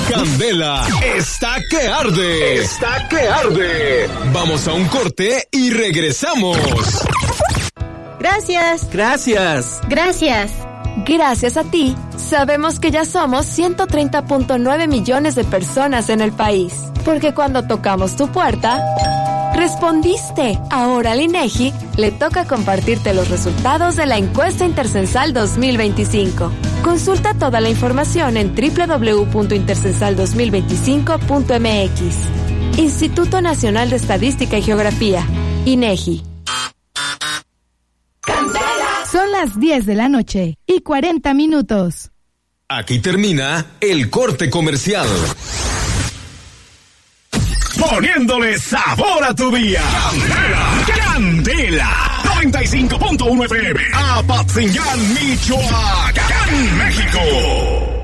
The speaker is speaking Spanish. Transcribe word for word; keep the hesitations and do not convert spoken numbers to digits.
Candela está que arde. Está que arde. Vamos a un corte y regresamos. Gracias. Gracias. Gracias. Gracias a ti, sabemos que ya somos ciento treinta punto nueve millones de personas en el país. Porque cuando tocamos tu puerta, respondiste. Ahora al INEGI le toca compartirte los resultados de la encuesta Intercensal dos mil veinticinco. Consulta toda la información en doble u doble u doble u punto intercensal dos mil veinticinco punto m x. Instituto Nacional de Estadística y Geografía, INEGI. Son las diez de la noche y cuarenta minutos. Aquí termina el corte comercial. Poniéndole sabor a tu día. Candela. Candela. noventa y cinco punto uno F M. Apatzingán, Michoacán, México.